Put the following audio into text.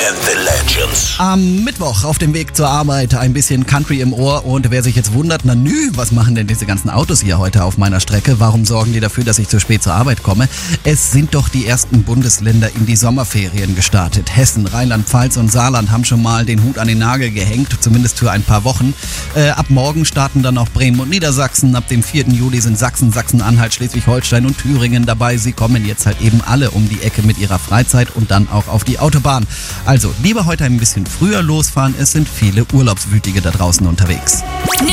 and the Legends. Am Mittwoch auf dem Weg zur Arbeit ein bisschen Country im Ohr und wer sich jetzt wundert, was machen denn diese ganzen Autos hier heute auf meiner Strecke? Warum sorgen die dafür, dass ich zu spät zur Arbeit komme? Es sind doch die ersten Bundesländer in die Sommerferien gestartet. Hessen, Rheinland-Pfalz und Saarland haben schon mal den Hut an den Nagel gehängt, zumindest für ein paar Wochen. Ab morgen starten dann auch Bremen und Niedersachsen. Ab dem 4. Juli sind Sachsen, Sachsen-Anhalt, Schleswig-Holstein und Thüringen dabei. Sie kommen jetzt halt eben alle um die Ecke mit ihrer Freizeit und dann auch auf die Autobahn. Also lieber heute ein bisschen früher losfahren, es sind viele Urlaubswütige da draußen unterwegs.